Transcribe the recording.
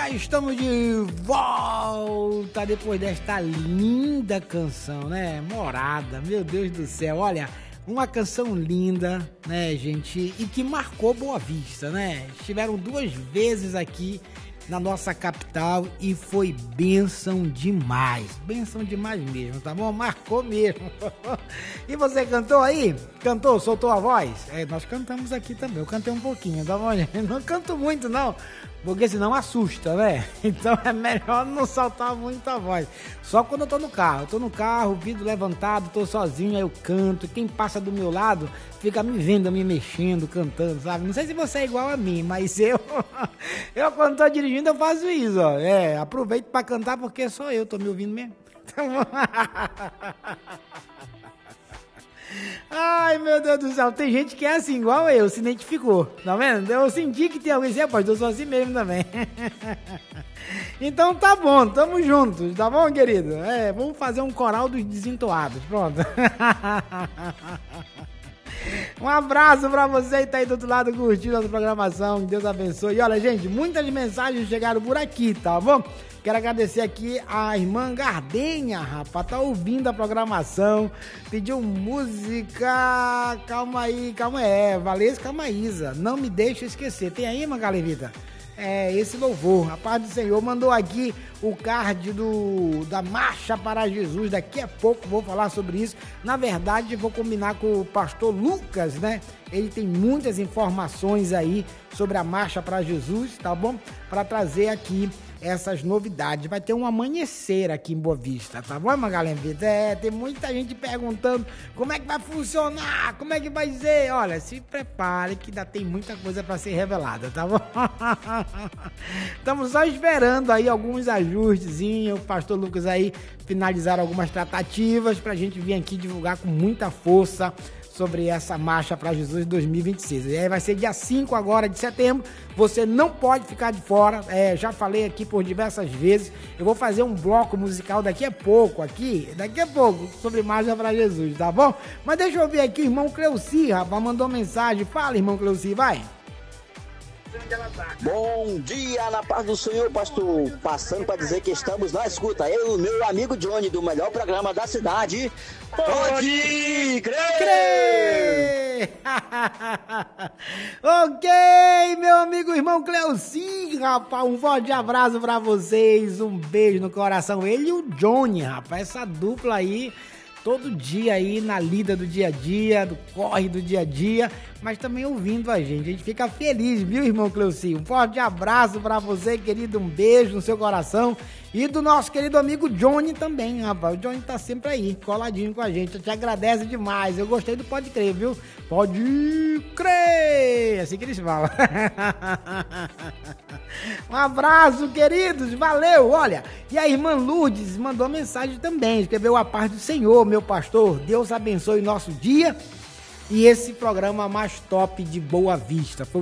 Já estamos de volta depois desta linda canção, né? Morada, meu Deus do céu, olha, uma canção linda, né, gente? E que marcou Boa Vista, né? Estiveram 2 vezes aqui na nossa capital e foi bênção demais mesmo, tá bom? Marcou mesmo. E você cantou aí? Cantou? Soltou a voz? Nós cantamos aqui também, eu cantei um pouquinho, tá bom? Não canto muito não, porque senão assusta, né? Então é melhor não soltar muito a voz. Só quando eu tô no carro, vidro levantado, tô sozinho, aí eu canto. Quem passa do meu lado fica me vendo, me mexendo, cantando, sabe? Não sei se você é igual a mim, mas eu quando tô dirigindo eu faço isso, ó. Aproveito pra cantar porque sou eu, tô me ouvindo mesmo. Ai, meu Deus do céu, tem gente que é assim, igual eu, se identificou, tá vendo? Eu senti que tem alguém assim, rapaz, eu sou assim mesmo também. Então tá bom, tamo juntos, tá bom, querido? Vamos fazer um coral dos desentoados, pronto. Um abraço pra você que tá aí do outro lado curtindo a nossa programação, Deus abençoe. E olha, gente, muitas mensagens chegaram por aqui, tá bom? Quero agradecer aqui a irmã Gardenha, rapaz, tá ouvindo a programação, pediu música, calma aí, Valesca Maísa, não me deixa esquecer. Tem aí, irmã Galevita? Esse louvor, a paz do Senhor, mandou aqui o card da Marcha para Jesus, daqui a pouco vou falar sobre isso. Na verdade, vou combinar com o pastor Lucas, né? Ele tem muitas informações aí sobre a Marcha para Jesus, tá bom? Para trazer aqui essas novidades. Vai ter um amanhecer aqui em Boa Vista, tá bom, Magalhães? Tem muita gente perguntando como é que vai funcionar, como é que vai ser. Olha, se prepare que ainda tem muita coisa para ser revelada, tá bom? Estamos só esperando aí alguns ajustezinhos, o pastor Lucas aí finalizar algumas tratativas pra gente vir aqui divulgar com muita força sobre essa Marcha para Jesus 2026. E aí vai ser dia 5 agora de setembro, você não pode ficar de fora, já falei aqui por diversas vezes, eu vou fazer um bloco musical daqui a pouco, sobre Marcha para Jesus, tá bom? Mas deixa eu ver aqui, o irmão Cleuci, rapaz, mandou mensagem, fala, irmão Cleuci, vai. Bom dia, na paz do Senhor, pastor. Passando para dizer que estamos na escuta. Eu e o meu amigo Johnny, do melhor programa da cidade. Pode crer! Ok, meu amigo irmão Cleuci, rapaz, um forte abraço para vocês, um beijo no coração. Ele e o Johnny, rapaz, essa dupla aí, todo dia aí na lida do dia a dia, do corre do dia a dia, mas também ouvindo a gente fica feliz, viu, irmão Cleuci? Um forte abraço pra você, querido, um beijo no seu coração, e do nosso querido amigo Johnny também, rapaz, o Johnny tá sempre aí, coladinho com a gente, eu te agradeço demais, eu gostei do Pode Crer, viu? Pode crer, assim que eles falam. Um abraço, queridos, valeu, olha, e a irmã Lourdes mandou mensagem também, escreveu: a paz do Senhor, meu pastor, Deus abençoe o nosso dia e esse programa mais top de Boa Vista. Foi